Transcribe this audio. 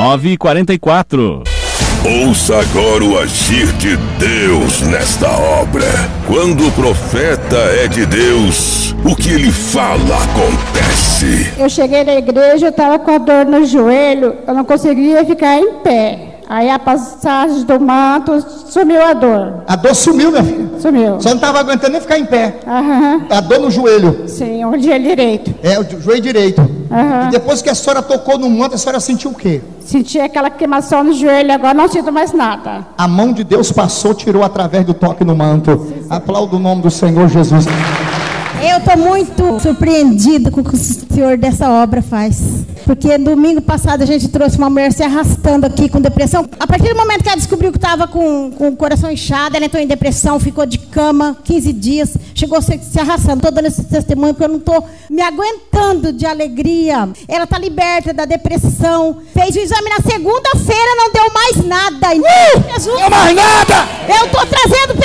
9h44. Ouça agora o agir de Deus nesta obra. Quando o profeta é de Deus, o que ele fala acontece. Eu cheguei na igreja, eu estava com a dor no joelho, eu não conseguia ficar em pé. Aí a passagem do manto, sumiu a dor. A dor sumiu, minha filha? Sumiu. Só não estava aguentando nem ficar em pé. Aham. A dor no joelho. Sim, o joelho direito. É, o joelho direito. Aham. E depois que a senhora tocou no manto, a senhora sentiu o quê? Senti aquela queimação no joelho, agora não sinto mais nada. A mão de Deus passou, tirou através do toque no manto. Aplauda o nome do Senhor Jesus. Eu estou muito surpreendida com o que o Senhor dessa obra faz. Porque domingo passado a gente trouxe uma mulher se arrastando aqui com depressão. A partir do momento que ela descobriu que estava com o coração inchado, ela entrou em depressão, ficou de cama 15 dias, chegou se arrastando. Estou dando esse testemunho porque eu não estou me aguentando de alegria. Ela está liberta da depressão. Fez o exame na segunda-feira, não deu mais nada. Jesus, Não mais nada! eu estou trazendo